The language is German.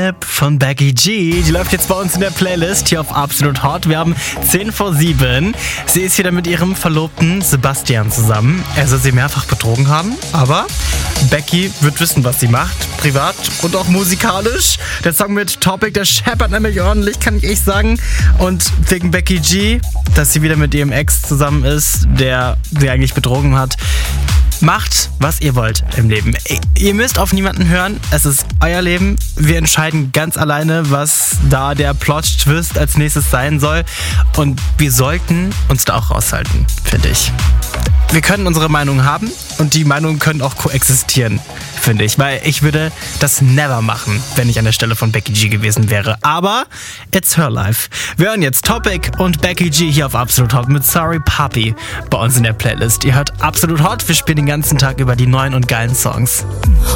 Snip von Becky G. Die läuft jetzt bei uns in der Playlist hier auf Absolut Hot. Wir haben 7:10. Sie ist wieder mit ihrem Verlobten Sebastian zusammen. Er soll sie mehrfach betrogen haben, aber Becky wird wissen, was sie macht. Privat und auch musikalisch. Der Song mit Topic, der scheppert nämlich ordentlich, kann ich echt sagen. Und wegen Becky G, dass sie wieder mit ihrem Ex zusammen ist, der sie eigentlich betrogen hat. Macht, was ihr wollt im Leben. Ihr müsst auf niemanden hören. Es ist euer Leben. Wir entscheiden ganz alleine, was da der Plot-Twist als nächstes sein soll. Und wir sollten uns da auch raushalten, finde ich. Wir können unsere Meinung haben und die Meinungen können auch koexistieren, finde ich. Weil ich würde das never machen, wenn ich an der Stelle von Becky G gewesen wäre. Aber it's her life. Wir hören jetzt Topic und Becky G hier auf Absolut Hot mit Sorry Papi bei uns in der Playlist. Ihr hört Absolut Hot. Wir spielen den ganzen Tag über die neuen und geilen Songs.